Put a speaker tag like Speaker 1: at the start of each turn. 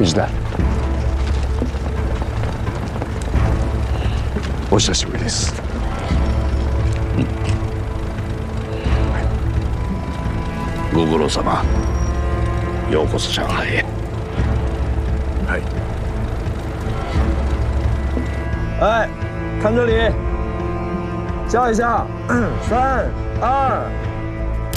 Speaker 1: 西田。お久しぶりです。
Speaker 2: ご苦労様。ようこそ上海へ。
Speaker 1: はい。
Speaker 3: 哎，看这里，笑一下，3、2。